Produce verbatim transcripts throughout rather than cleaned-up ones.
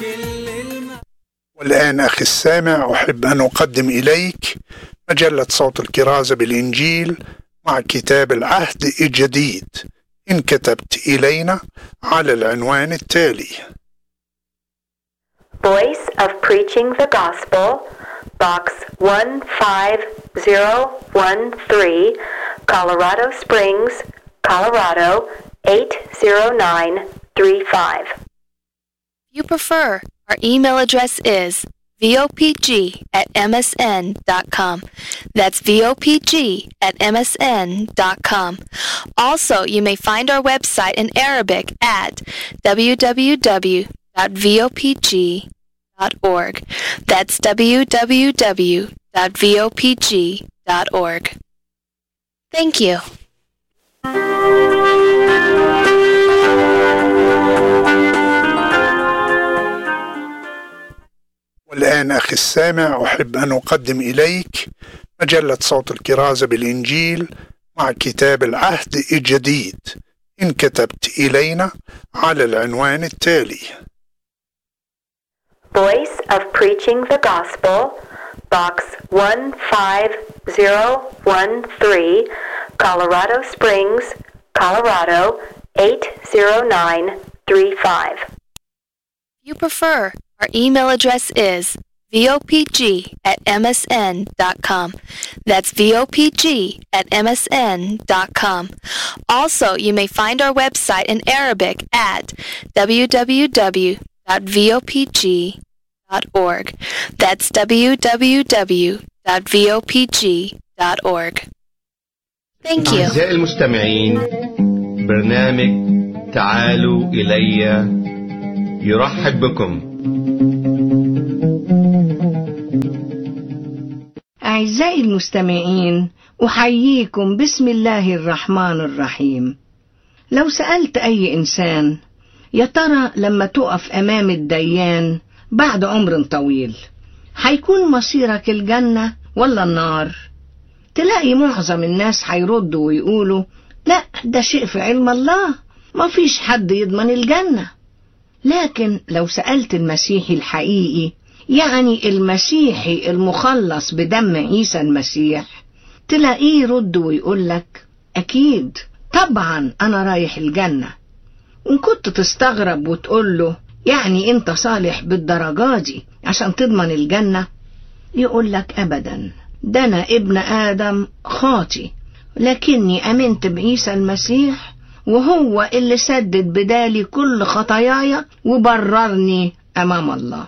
والآن أخي السامع أحب أن أقدم إليك مجلة صوت الكرازة بالإنجيل مع كتاب العهد الجديد إن كتبت إلينا على العنوان التالي. Voice of Preaching the Gospel, Box one five zero one three, Colorado Springs, Colorado eight zero nine three five. If you prefer, our email address is v o p g at m s n dot com. That's v o p g at m s n dot com. Also, you may find our website in Arabic at w w w dot v o p g dot org. That's w w w dot v o p g dot org. Thank you. والآن أخي السامع أحب أن أقدم إليك مجلة صوت الكرازة بالإنجيل مع كتاب العهد الجديد إن كتبت إلينا على العنوان التالي. Voice of Preaching the Gospel, Box one five zero one three, Colorado Springs, Colorado eight zero nine three five. If you prefer, our email address is v o p g at m s n dot com. That's v o p g at m s n dot com. Also, you may find our website in Arabic at w w w dot v o p g dot org. That's w w w dot v o p g dot org. Thank you. أعزائي المستمعين، برنامج تعالوا إلي يرحب بكم. أعزائي المستمعين، أحييكم بسم الله الرحمن الرحيم. لو سألت أي إنسان يا ترى لما تقف أمام الديان بعد عمر طويل هيكون مصيرك الجنة ولا النار؟ تلاقي معظم الناس هيردوا ويقولوا لا، ده شيء في علم الله، ما فيش حد يضمن الجنة. لكن لو سألت المسيحي الحقيقي، يعني المسيحي المخلص بدم عيسى المسيح، تلاقيه يرد ويقولك أكيد طبعا أنا رايح الجنة. وإن كنت تستغرب وتقوله يعني أنت صالح بالدرجة دي عشان تضمن الجنة، يقولك أبدا، ده أنا ابن آدم خاطي، لكني أمنت بعيسى المسيح وهو اللي سدد بدالي كل خطاياي وبررني أمام الله.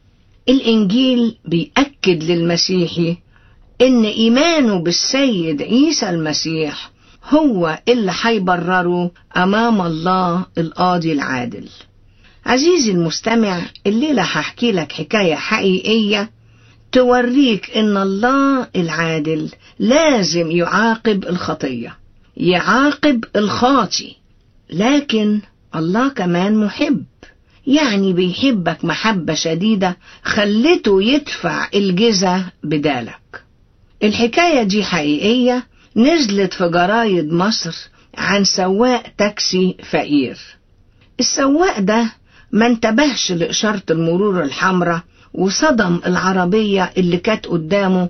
الإنجيل بيأكد للمسيحي إن إيمانه بالسيد عيسى المسيح هو اللي هيبرره أمام الله القاضي العادل. عزيزي المستمع، الليلة هحكي لك حكاية حقيقية توريك إن الله العادل لازم يعاقب الخطية، يعاقب الخاطي، لكن الله كمان محب، يعني بيحبك محبة شديدة خلته يدفع الجزا بدالك. الحكاية دي حقيقية، نزلت في جرايد مصر عن سواق تاكسي فقير. السواق ده ما انتبهش لإشارة المرور الحمراء وصدم العربية اللي كانت قدامه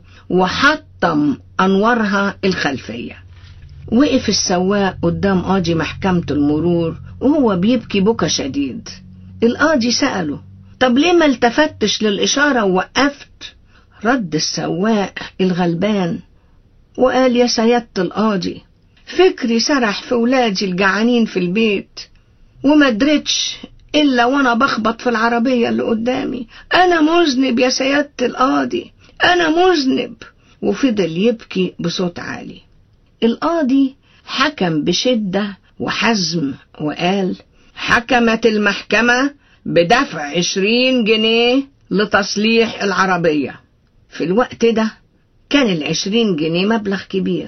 وحطم أنوارها الخلفية. وقف السواق قدام قاضي محكمة المرور وهو بيبكي بكى شديد. القاضي سأله طب ليه ما التفتش للإشارة ووقفت؟ رد السواق الغلبان وقال يا سيادة القاضي، فكري سرح في ولادي الجعانين في البيت وما درتش إلا وأنا بخبط في العربية اللي قدامي. أنا مذنب يا سيادة القاضي، أنا مذنب. وفضل يبكي بصوت عالي. القاضي حكم بشدة وحزم وقال حكمت المحكمة بدفع عشرين جنيه لتصليح العربية. في الوقت ده كان العشرين جنيه مبلغ كبير.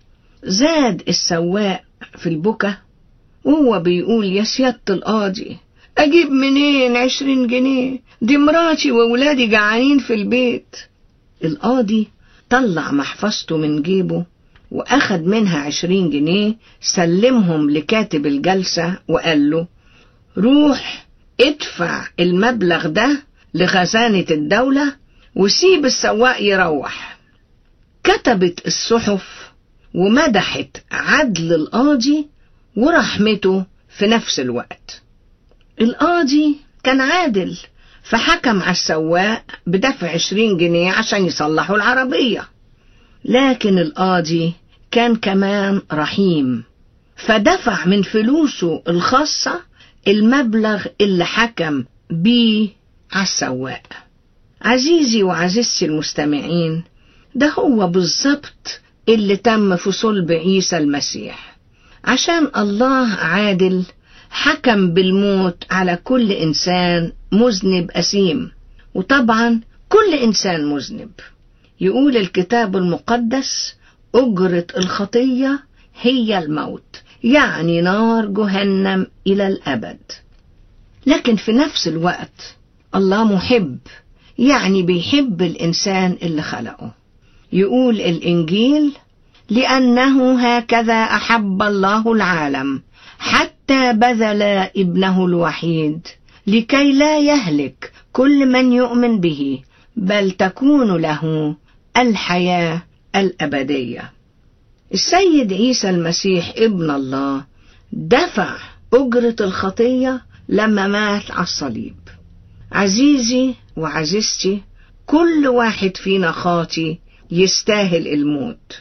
زاد السواق في البكا وهو بيقول يا سيادة القاضي، أجيب منين عشرين جنيه؟ دي مراتي وولادي جعانين في البيت. القاضي طلع محفظته من جيبه وأخد منها عشرين جنيه، سلمهم لكاتب الجلسة وقال له روح ادفع المبلغ ده لخزانة الدولة وسيب السواق يروح. كتبت الصحف ومدحت عدل القاضي ورحمته في نفس الوقت. القاضي كان عادل، فحكم على السواق بدفع عشرين جنيه عشان يصلحوا العربية. لكن القاضي كان كمان رحيم، فدفع من فلوسه الخاصة المبلغ اللي حكم بيه على السواق. عزيزي وعزيزتي المستمعين، ده هو بالظبط اللي تم في صلب عيسى المسيح. عشان الله عادل حكم بالموت على كل إنسان مذنب أثيم، وطبعا كل إنسان مذنب. يقول الكتاب المقدس أجرة الخطية هي الموت، يعني نار جهنم إلى الأبد. لكن في نفس الوقت الله محب، يعني بيحب الإنسان اللي خلقه. يقول الإنجيل: لأنه هكذا أحب الله العالم حتى بذل ابنه الوحيد لكي لا يهلك كل من يؤمن به، بل تكون له الحياة الأبدية. السيد عيسى المسيح ابن الله دفع أجرة الخطية لما مات على الصليب. عزيزي وعزيزتي، كل واحد فينا خاطي يستاهل الموت،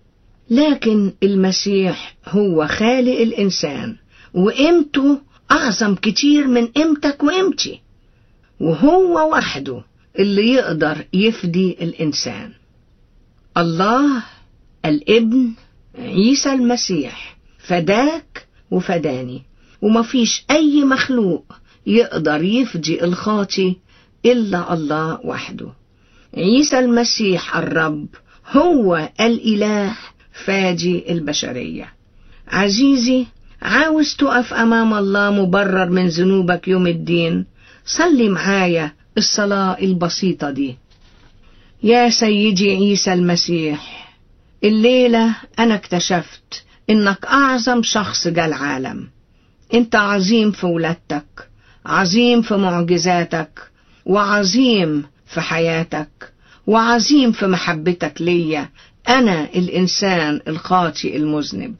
لكن المسيح هو خالق الإنسان وقيمته أعظم كتير من قيمتك وقيمتي، وهو وحده اللي يقدر يفدي الإنسان. الله الابن عيسى المسيح فداك وفداني، ومفيش أي مخلوق يقدر يفدي الخاطي إلا الله وحده. عيسى المسيح الرب هو الإله فادي البشرية. عزيزي، عاوز تقف أمام الله مبرر من ذنوبك يوم الدين؟ صلي معايا الصلاة البسيطة دي. يا سيدي عيسى المسيح، الليلة أنا اكتشفت إنك أعظم شخص جاء العالم. أنت عظيم في ولادتك، عظيم في معجزاتك، وعظيم في حياتك، وعظيم في محبتك ليا أنا الإنسان الخاطئ المذنب.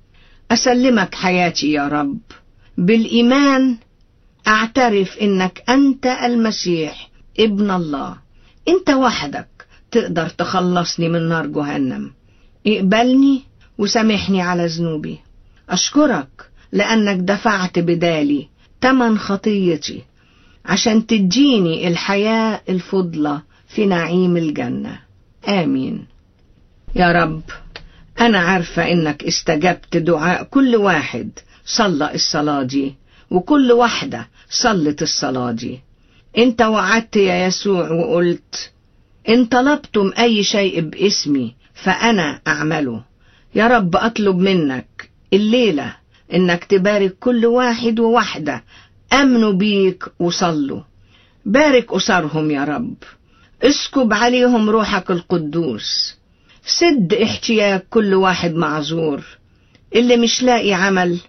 أسلمك حياتي يا رب، بالإيمان أعترف إنك أنت المسيح ابن الله. أنت وحدك تقدر تخلصني من نار جهنم. اقبلني وسامحني على ذنوبي. أشكرك لأنك دفعت بدالي تمن خطيتي عشان تديني الحياة الفضلة في نعيم الجنة. آمين. يا رب، أنا عارفة إنك استجبت دعاء كل واحد صلى الصلاة دي، وكل واحدة صلت الصلاة دي. أنت وعدت يا يسوع وقلت: إن طلبتم أي شيء باسمي فأنا أعمله. يا رب، أطلب منك الليلة إنك تبارك كل واحد وواحدة أمنوا بيك وصلوا. بارك أسرهم يا رب، اسكب عليهم روحك القدوس. سد احتياج كل واحد معذور. اللي مش لاقي عمل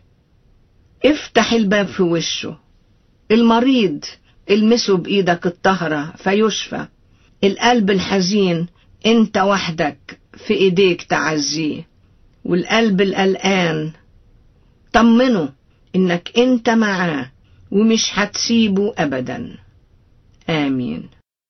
افتح الباب في وشه. المريض المسه بإيدك الطهرة فيشفى. القلب الحزين انت وحدك في ايديك تعزيه. والقلب القلقان طمنه انك انت معاه ومش هتسيبه ابدا. آمين.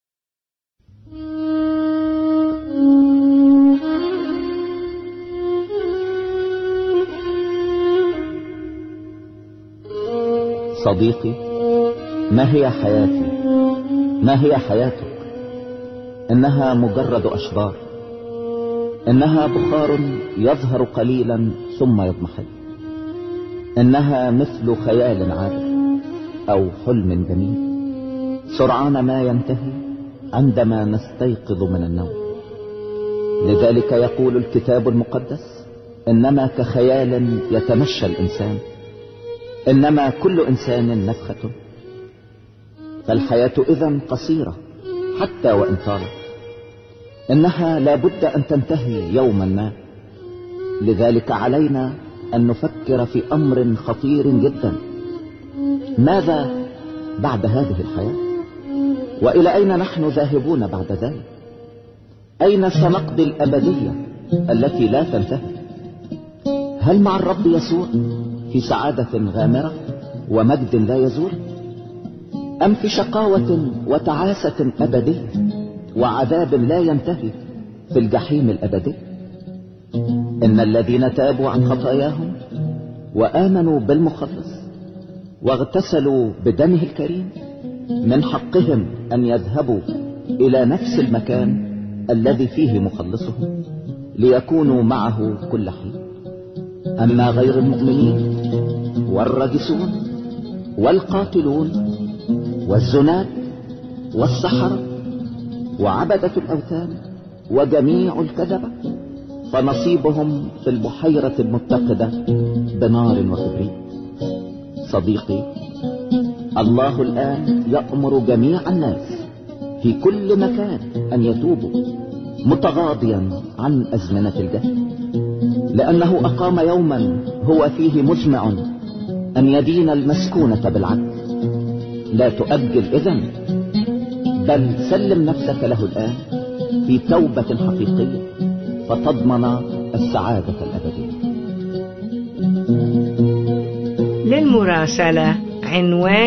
صديقي، ما هي حياتي؟ ما هي حياتك؟ إنها مجرد أشرار، إنها بخار يظهر قليلا ثم يضمحل، إنها مثل خيال عابر أو حلم جميل سرعان ما ينتهي عندما نستيقظ من النوم. لذلك يقول الكتاب المقدس: إنما كخيال يتمشى الإنسان، إنما كل إنسان نفخة. فالحياة إذن قصيرة حتى وإن طالت، إنها لابد أن تنتهي يوما ما. لذلك علينا أن نفكر في أمر خطير جدا: ماذا بعد هذه الحياة؟ وإلى أين نحن ذاهبون بعد ذلك؟ أين سنقضي الأبدية التي لا تنتهي؟ هل مع الرب يسوع في سعادة غامرة ومجد لا يزول، أم في شقاوة وتعاسة أبدية وعذاب لا ينتهي في الجحيم الأبدي؟ إن الذين تابوا عن خطاياهم وآمنوا بالمخلص واغتسلوا بدمه الكريم من حقهم أن يذهبوا إلى نفس المكان الذي فيه مخلصهم ليكونوا معه كل حين. أما غير المؤمنين والراجسون والقاتلون والزنات والسحرة وعبدة الأوثان وجميع الكذبة فنصيبهم في البحيرة المتقدة بنار وكبريت. صديقي، الله الآن يأمر جميع الناس في كل مكان أن يتوبوا متغاضيا عن أزمنة الجهل، لأنه أقام يوما هو فيه مجمع أن يدين المسكونة بالعدل. لا تؤجل إذن، بل سلم نفسك له الآن في توبة حقيقية فتضمن السعادة الأبدية. للمراسلة عنوان